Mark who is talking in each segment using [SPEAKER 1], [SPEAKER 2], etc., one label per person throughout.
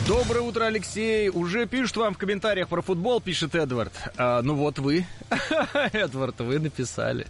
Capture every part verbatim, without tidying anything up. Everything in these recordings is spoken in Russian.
[SPEAKER 1] Доброе утро, Алексей. Уже пишут вам в комментариях про футбол, пишет Эдвард. А, ну вот вы, Эдвард, вы написали.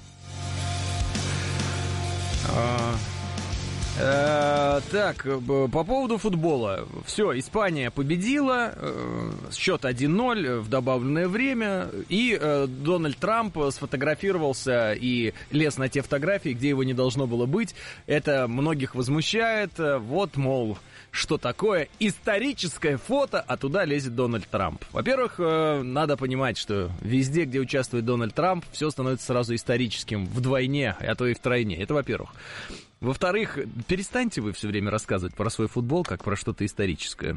[SPEAKER 1] А, э, так, по поводу футбола. Все, Испания победила. Э, счет один ноль в добавленное время. И э, Дональд Трамп сфотографировался и лез на те фотографии, где его не должно было быть. Это многих возмущает. Вот, мол... Что такое историческое фото, а туда лезет Дональд Трамп. Во-первых, э, надо понимать, что везде, где участвует Дональд Трамп, все становится сразу историческим вдвойне, а то и втройне. Это во-первых. Во-вторых, перестаньте вы все время рассказывать про свой футбол, как про что-то историческое.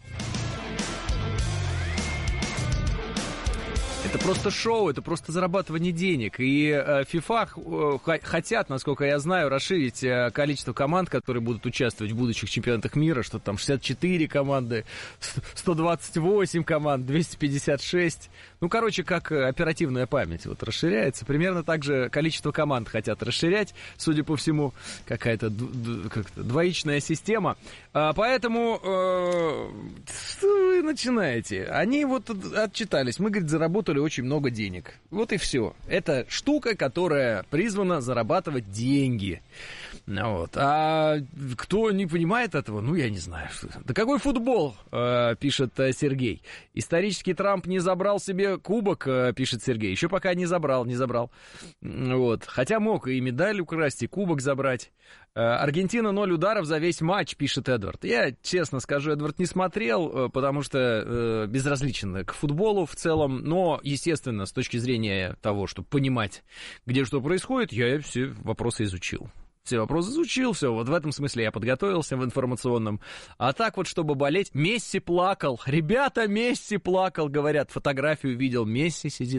[SPEAKER 1] Это просто шоу, это просто зарабатывание денег. И э, FIFA э, хотят, насколько я знаю, расширить э, количество команд, которые будут участвовать в будущих чемпионатах мира, что там шестьдесят четыре команды, сто двадцать восемь команд, двести пятьдесят шесть. Ну, короче, как оперативная память вот расширяется. Примерно так же количество команд хотят расширять. Судя по всему, какая-то д- как-то двоичная система. А, поэтому э, что вы начинаете? Они вот отчитались. Мы, говорит, заработали очень много денег. Вот и все. Это штука, которая призвана зарабатывать деньги. Вот. А кто не понимает этого, ну, я не знаю. Да какой футбол, э, пишет Сергей. Исторический Трамп не забрал себе кубок, э, пишет Сергей. Еще пока не забрал, не забрал. Вот. Хотя мог и медаль украсть, и кубок забрать. Э, Аргентина ноль ударов за весь матч, пишет Эдвард. Я, честно скажу, Эдвард, не смотрел, потому что э, безразличен к футболу в целом. Но, естественно, с точки зрения того, чтобы понимать, где что происходит, я все вопросы изучил. Все вопросы изучил, все, вот в этом смысле я подготовился в информационном. А так вот, чтобы болеть, Месси плакал. Ребята, Месси плакал, говорят, фотографию видел, Месси сидит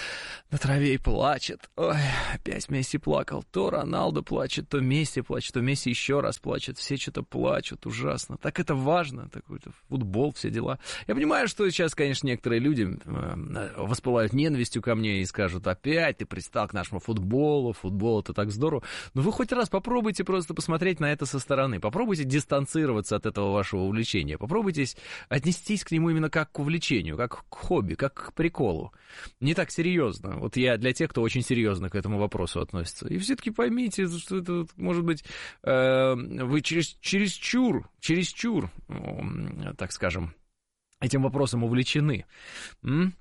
[SPEAKER 1] на траве и плачет. Ой, опять Месси плакал. То Роналдо плачет, то Месси плачет, то Месси еще раз плачет. Все что-то плачут, ужасно. Так это важно, такой-то футбол, все дела. Я понимаю, что сейчас, конечно, некоторые люди воспылают ненавистью ко мне и скажут, опять ты пристал к нашему футболу, футбол это так здорово. Но вы хоть раз попробуйте просто посмотреть на это со стороны. Попробуйте дистанцироваться от этого вашего увлечения. Попробуйте отнестись к нему именно как к увлечению, как к хобби, как к приколу. Не так серьезно. Вот я для тех, кто очень серьезно к этому вопросу относится. И все-таки поймите, что это, может быть, э, вы через, чересчур, чересчур, э, так скажем, этим вопросом увлечены. М?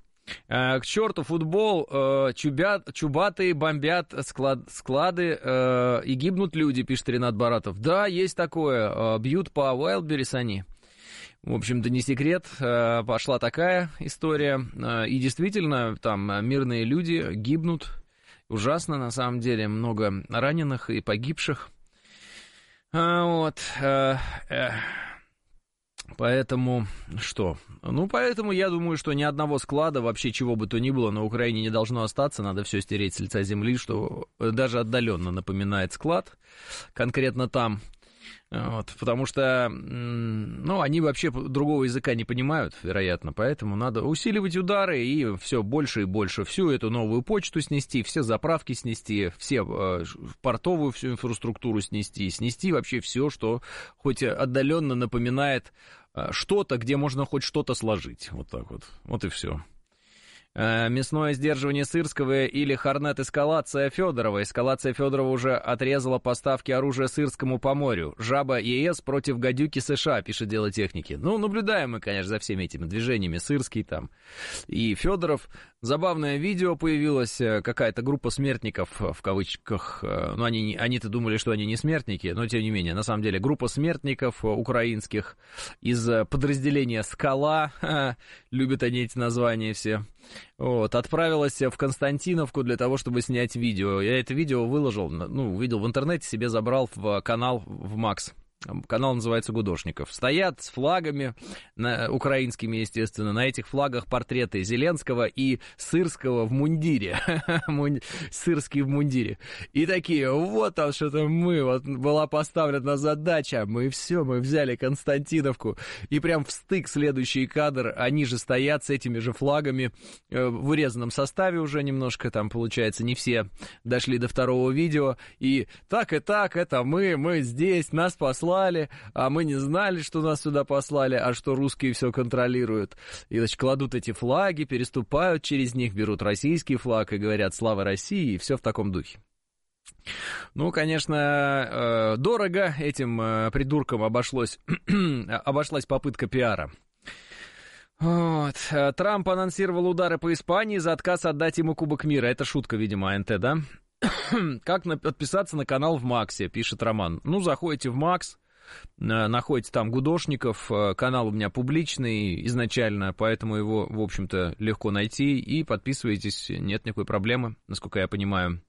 [SPEAKER 1] К черту футбол, чубят, чубатые бомбят склад, склады э, и гибнут люди, пишет Ренат Баратов. Да, есть такое, бьют по Wildberries они. В общем-то, не секрет, пошла такая история. И действительно, там мирные люди гибнут. Ужасно, на самом деле, много раненых и погибших. Вот. Поэтому что? Ну, поэтому я думаю, что ни одного склада, вообще чего бы то ни было, на Украине не должно остаться. Надо все стереть с лица земли, что даже отдаленно напоминает склад, конкретно там. Вот, потому что, ну, они вообще другого языка не понимают, вероятно, поэтому надо усиливать удары и все больше и больше, всю эту новую почту снести, все заправки снести, все э, портовую всю инфраструктуру снести, снести вообще все, что хоть отдаленно напоминает э, что-то, где можно хоть что-то сложить, вот так вот, вот и все. Мясное сдерживание Сырского или Хорнет-эскалация Федорова. Эскалация Федорова уже отрезала поставки оружия Сырскому по морю. Жаба ЕС против гадюки США, пишет Дело техники. Ну, наблюдаем мы, конечно, за всеми этими движениями. Сырский там и Федоров. Забавное видео появилось. Какая-то группа смертников, в кавычках. Ну, они, они-то думали, что они не смертники, но тем не менее. На самом деле, группа смертников украинских из подразделения «Скала». Любят они эти названия все. Вот, отправилась в Константиновку для того, чтобы снять видео. Я это видео выложил, ну, увидел в интернете, себе забрал в канал в Макс. Канал называется «Гудошников». Стоят с флагами, на, украинскими, естественно. На этих флагах портреты Зеленского и Сырского в мундире. Сырский в мундире. И такие, вот там что-то мы, вот была поставлена задача, мы все, мы взяли Константиновку. И прям в стык следующий кадр, они же стоят с этими же флагами в урезанном составе уже немножко, там, получается, не все дошли до второго видео. И так и так, это мы, мы здесь, нас послали. послали, а мы не знали, что нас сюда послали, а что русские все контролируют. И, значит, кладут эти флаги, переступают через них, берут российский флаг и говорят «Слава России», и все в таком духе. Ну, конечно, дорого этим придуркам обошлось, обошлась попытка пиара. Вот. Трамп анонсировал удары по Испании за отказ отдать ему Кубок мира. Это шутка, видимо, АНТ, да? Как подписаться на канал в Максе, пишет Роман. Ну, заходите в Макс, находите там Гудошников. Канал у меня публичный изначально, поэтому его, в общем-то, легко найти. И подписывайтесь, нет никакой проблемы, насколько я понимаю.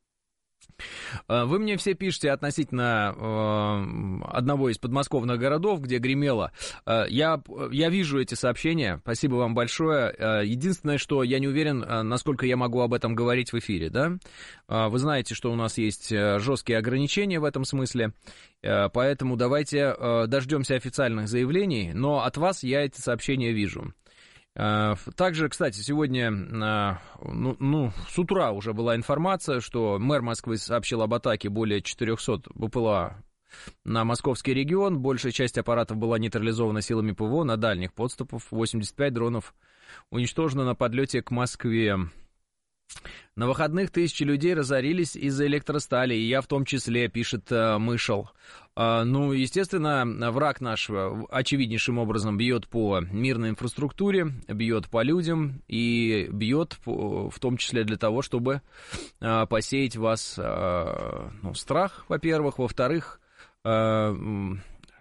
[SPEAKER 1] Вы мне все пишете относительно э, одного из подмосковных городов, где гремело. Э, я, я вижу эти сообщения, спасибо вам большое. Э, единственное, что я не уверен, э, насколько я могу об этом говорить в эфире, да? Э, вы знаете, что у нас есть жесткие ограничения в этом смысле, э, поэтому давайте э, дождемся официальных заявлений, но от вас я эти сообщения вижу. Также, кстати, сегодня, ну, ну, с утра уже была информация, что мэр Москвы сообщил об атаке более четырехсот БПЛА на московский регион. Большая часть аппаратов была нейтрализована силами ПВО на дальних подступах. восемьдесят пять дронов уничтожено на подлете к Москве. На выходных тысячи людей разорились из-за электростали, и я в том числе, пишет uh, Мышел. Uh, ну, естественно, враг наш очевиднейшим образом бьет по мирной инфраструктуре, бьет по людям и бьет по, в том числе для того, чтобы uh, посеять в вас uh, ну, страх, во-первых, во-вторых, uh,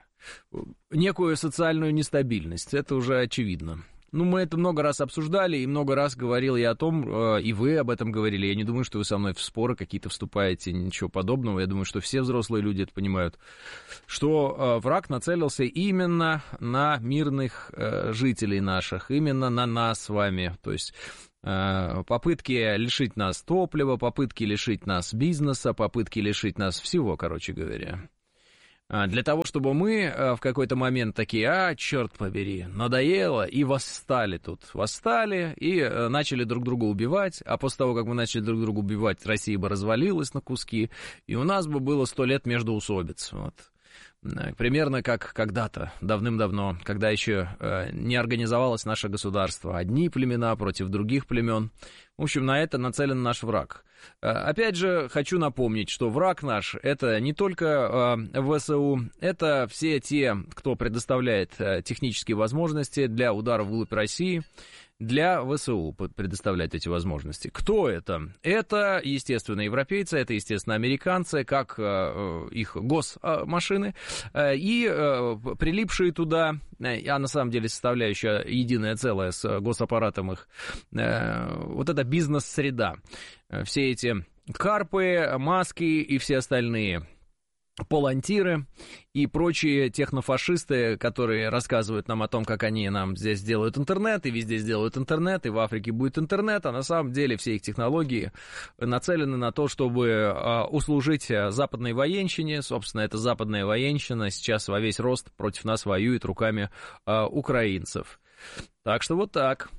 [SPEAKER 1] некую социальную нестабильность. Это уже очевидно. Ну, мы это много раз обсуждали, и много раз говорил я о том, э, и вы об этом говорили. Я не думаю, что вы со мной в споры какие-то вступаете, ничего подобного. Я думаю, что все взрослые люди это понимают, что э, враг нацелился именно на мирных э, жителей наших, именно на нас с вами. То есть э, попытки лишить нас топлива, попытки лишить нас бизнеса, попытки лишить нас всего, короче говоря. Для того, чтобы мы в какой-то момент такие, а, черт побери, надоело, и восстали тут. Восстали и начали друг друга убивать, а после того, как мы начали друг друга убивать, Россия бы развалилась на куски, и у нас бы было сто лет междоусобиц. Вот. Примерно как когда-то, давным-давно, когда еще не организовалось наше государство. Одни племена против других племен. В общем, на это нацелен наш враг. Опять же, хочу напомнить, что враг наш — это не только ВСУ, это все те, кто предоставляет технические возможности для удара вглубь России, для ВСУ предоставлять эти возможности. Кто это? Это, естественно, европейцы, это, естественно, американцы, как э, их госмашины, э, и э, прилипшие туда, э, а на самом деле составляющая единое целое с госаппаратом их, э, вот эта бизнес-среда. Все эти карпы, маски и все остальные палантиры и прочие технофашисты, которые рассказывают нам о том, как они нам здесь сделают интернет, и везде сделают интернет, и в Африке будет интернет, а на самом деле все их технологии нацелены на то, чтобы услужить западной военщине. Собственно, эта западная военщина сейчас во весь рост против нас воюет руками украинцев. Так что вот так.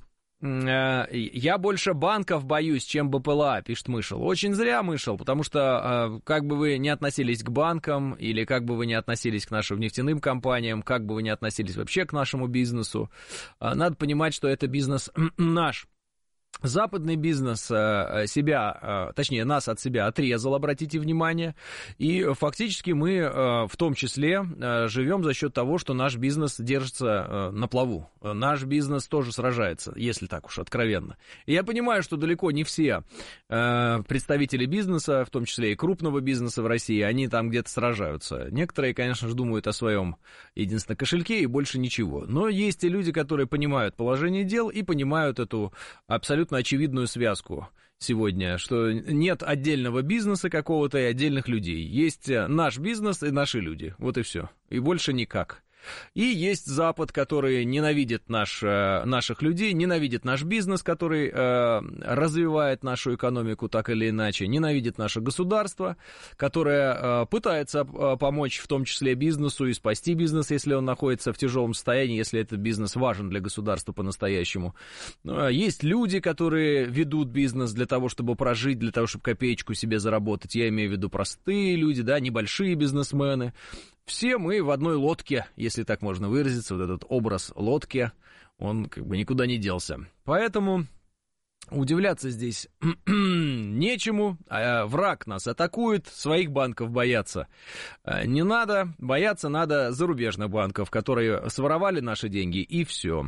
[SPEAKER 1] Я больше банков боюсь, чем БПЛА, пишет Мышел. Очень зря, Мышел, потому что как бы вы ни относились к банкам, или как бы вы ни относились к нашим нефтяным компаниям, как бы вы ни относились вообще к нашему бизнесу, надо понимать, что это бизнес наш. Западный бизнес себя, точнее, нас от себя отрезал, обратите внимание, и фактически мы в том числе живем за счет того, что наш бизнес держится на плаву. Наш бизнес тоже сражается, если так уж откровенно. И я понимаю, что далеко не все представители бизнеса, в том числе и крупного бизнеса в России, они там где-то сражаются. Некоторые, конечно же, думают о своем единственном кошельке и больше ничего. Но есть и люди, которые понимают положение дел и понимают эту абсолютно очевидную связку сегодня, что нет отдельного бизнеса какого-то и отдельных людей. Есть наш бизнес и наши люди. Вот и все. И больше никак. И есть Запад, который ненавидит наш, наших людей, ненавидит наш бизнес, который э, развивает нашу экономику так или иначе, ненавидит наше государство, которое э, пытается э, помочь в том числе бизнесу и спасти бизнес, если он находится в тяжелом состоянии, если этот бизнес важен для государства по-настоящему. Есть люди, которые ведут бизнес для того, чтобы прожить, для того, чтобы копеечку себе заработать. Я имею в виду простые люди, да, небольшие бизнесмены. все мы в одной лодке, если так можно выразиться, вот этот образ лодки, он как бы никуда не делся. Поэтому удивляться здесь нечему, а враг нас атакует, своих банков бояться не надо, бояться надо зарубежных банков, которые своровали наши деньги, и все.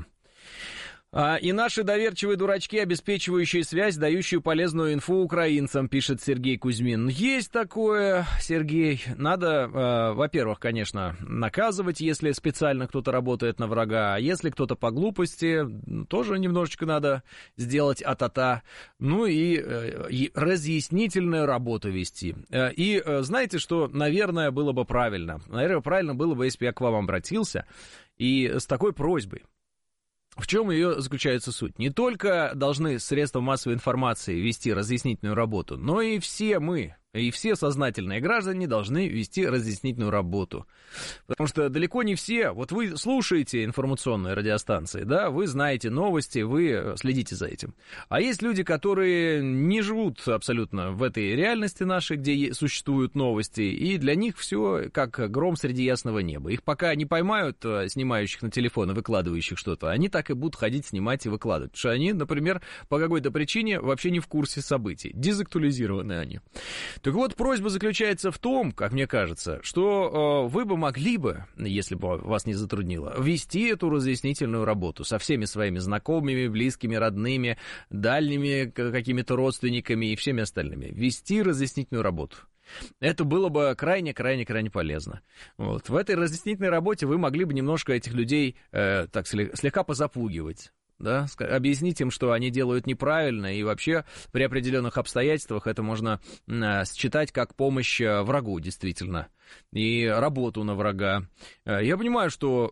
[SPEAKER 1] И наши доверчивые дурачки, обеспечивающие связь, дающие полезную инфу украинцам, пишет Сергей Кузьмин. Есть такое, Сергей. Надо, э, во-первых, конечно, наказывать, если специально кто-то работает на врага. А если кто-то по глупости, тоже немножечко надо сделать а-та-та. Ну и, э, и разъяснительную работу вести. Э, и э, знаете, что, наверное, было бы правильно? Наверное, правильно было бы, если бы я к вам обратился и с такой просьбой. В чем ее заключается суть? Не только должны средства массовой информации вести разъяснительную работу, но и все мы, и все сознательные граждане должны вести разъяснительную работу. Потому что далеко не все, вот вы слушаете информационные радиостанции, да, вы знаете новости, вы следите за этим. А есть люди, которые не живут абсолютно в этой реальности нашей, где существуют новости, и для них все как гром среди ясного неба. Их пока не поймают, снимающих на телефон и выкладывающих что-то, они так и будут ходить, снимать и выкладывать. Потому что они, например, по какой-то причине вообще не в курсе событий. Дезактуализированы они. Так вот, просьба заключается в том, как мне кажется, что э, вы бы могли бы, если бы вас не затруднило, вести эту разъяснительную работу со всеми своими знакомыми, близкими, родными, дальними какими-то родственниками и всеми остальными. Вести разъяснительную работу. Это было бы крайне-крайне-крайне полезно. Вот. В этой разъяснительной работе вы могли бы немножко этих людей э, так слегка позапугивать. Да, объяснить им, что они делают неправильно, и вообще при определенных обстоятельствах это можно э, считать как помощь врагу, действительно, и работу на врага. Я понимаю, что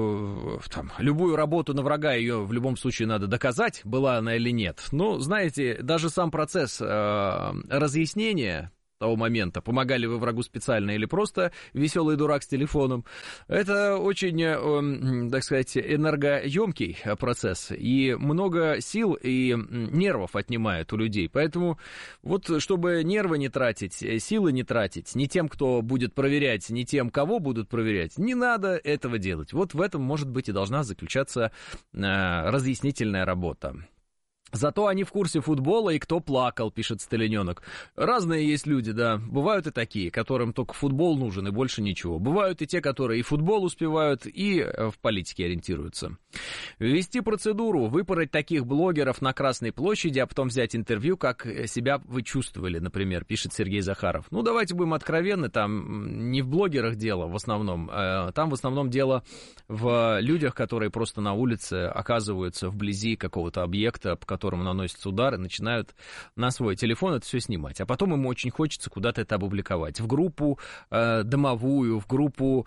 [SPEAKER 1] э, там, любую работу на врага, ее в любом случае надо доказать, была она или нет, но, знаете, даже сам процесс э, разъяснения того момента, помогали вы врагу специально или просто веселый дурак с телефоном, это очень, э, так сказать, энергоемкий процесс, и много сил и нервов отнимает у людей, поэтому вот чтобы нервы не тратить, силы не тратить, ни тем, кто будет проверять, ни тем, кого будут проверять, не надо этого делать. Вот в этом, может быть, и должна заключаться э, разъяснительная работа. Зато они в курсе футбола, и кто плакал, пишет Сталиненок. Разные есть люди, да. Бывают и такие, которым только футбол нужен, и больше ничего. Бывают и те, которые и футбол успевают, и в политике ориентируются. Ввести процедуру, выпороть таких блогеров на Красной площади, а потом взять интервью, как себя вы чувствовали, например, пишет Сергей Захаров. Ну, давайте будем откровенны, там не в блогерах дело в основном, там в основном дело в людях, которые просто на улице оказываются вблизи какого-то объекта, по которому наносятся удары, начинают на свой телефон это все снимать. А потом ему очень хочется куда-то это опубликовать. В группу э, домовую, в группу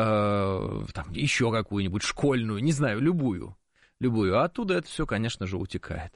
[SPEAKER 1] э, там, еще какую-нибудь школьную, не знаю, любую. Любую. А оттуда это все, конечно же, утекает.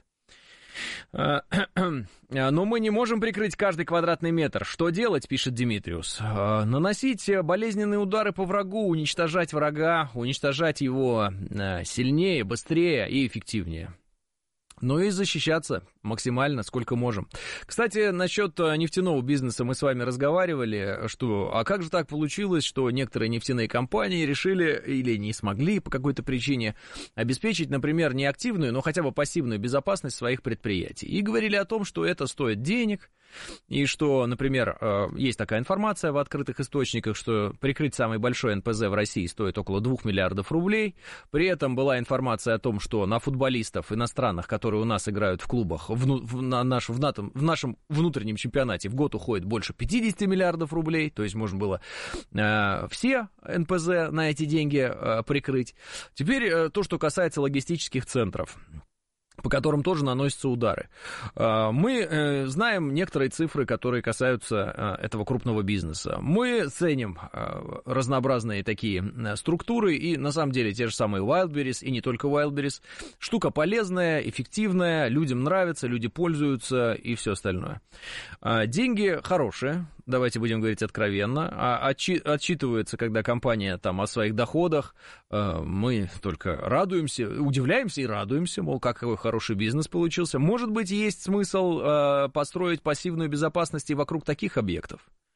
[SPEAKER 1] Но мы не можем прикрыть каждый квадратный метр. Что делать, пишет Димитриус? Наносить болезненные удары по врагу, уничтожать врага, уничтожать его сильнее, быстрее и эффективнее. Ну и защищаться максимально, сколько можем. Кстати, насчет нефтяного бизнеса мы с вами разговаривали, что, а как же так получилось, что некоторые нефтяные компании решили или не смогли по какой-то причине обеспечить, например, не активную, но хотя бы пассивную безопасность своих предприятий. И говорили о том, что это стоит денег, и что, например, есть такая информация в открытых источниках, что прикрыть самый большой эн пэ зэ в России стоит около двух миллиардов рублей. При этом была информация о том, что на футболистов иностранных, которые у нас играют в клубах, в, в, на наш, в, НАТО, в нашем внутреннем чемпионате в год уходит больше пятьдесят миллиардов рублей, то есть можно было э, все эн пэ зэ на эти деньги э, прикрыть. Теперь э, то, что касается логистических центров, по которым тоже наносятся удары. Мы знаем некоторые цифры, которые касаются этого крупного бизнеса. Мы ценим разнообразные такие структуры, и на самом деле те же самые Wildberries, и не только Wildberries. Штука полезная, эффективная, людям нравится, люди пользуются и все остальное. Деньги хорошие, давайте будем говорить откровенно, отчи- отчитывается, когда компания там о своих доходах, мы только радуемся, удивляемся и радуемся, мол, какой хороший бизнес получился. Может быть, есть смысл построить пассивную безопасность и вокруг таких объектов.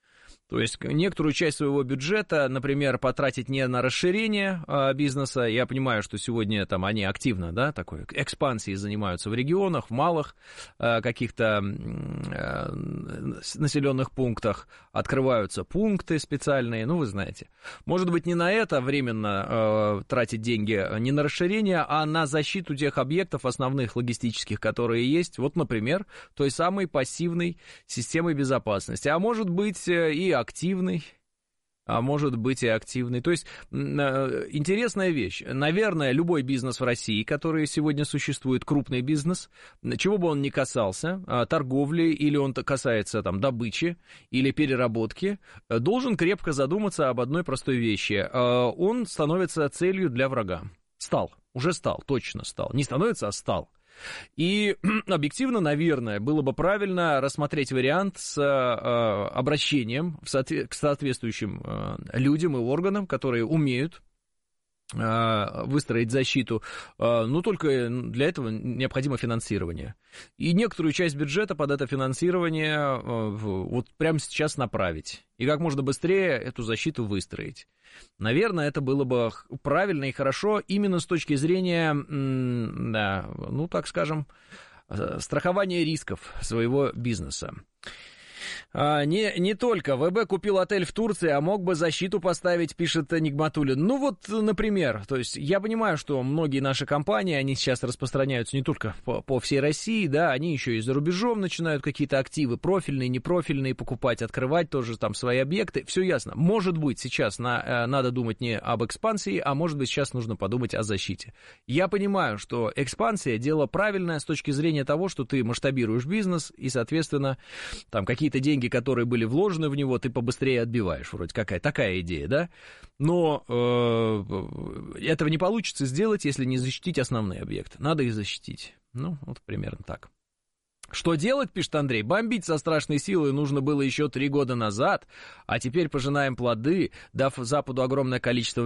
[SPEAKER 1] То есть некоторую часть своего бюджета, например, потратить не на расширение а, бизнеса. Я понимаю, что сегодня там они активно, да, такой экспансией занимаются в регионах, в малых а, каких-то а, населенных пунктах. Открываются пункты специальные, ну, вы знаете. Может быть, не на это временно а, тратить деньги, не на расширение, а на защиту тех объектов основных логистических, которые есть. Вот, например, той самой пассивной системы безопасности. А может быть, и активный, а может быть и активный. То есть интересная вещь. Наверное, любой бизнес в России, который сегодня существует, крупный бизнес, чего бы он ни касался, торговли, или он касается там добычи или переработки, должен крепко задуматься об одной простой вещи. Он становится целью для врага. Стал, уже стал, точно стал. Не становится, а стал. И объективно, наверное, было бы правильно рассмотреть вариант с э, обращением в соотве- к соответствующим э, людям и органам, которые умеют э, выстроить защиту, э, но только для этого необходимо финансирование. И некоторую часть бюджета под это финансирование э, вот прямо сейчас направить. И как можно быстрее эту защиту выстроить. Наверное, это было бы правильно и хорошо именно с точки зрения, да, ну, так скажем, страхования рисков своего бизнеса. А, не, не только. ВБ купил отель в Турции, а мог бы защиту поставить, пишет Нигматуллин. Ну вот, например, то есть я понимаю, что многие наши компании, они сейчас распространяются не только по, по всей России, да, они еще и за рубежом начинают какие-то активы профильные, непрофильные покупать, открывать тоже там свои объекты. Все ясно. Может быть, сейчас на, надо думать не об экспансии, а может быть, сейчас нужно подумать о защите. Я понимаю, что экспансия — дело правильное с точки зрения того, что ты масштабируешь бизнес и, соответственно, там какие-то деньги, которые были вложены в него, ты побыстрее отбиваешь. Вроде какая такая идея, да? Но э, этого не получится сделать, если не защитить основные объекты. Надо их защитить. Ну, вот примерно так. Что делать, пишет Андрей? Бомбить со страшной силой нужно было еще три года назад, а теперь пожинаем плоды, дав Западу огромное количество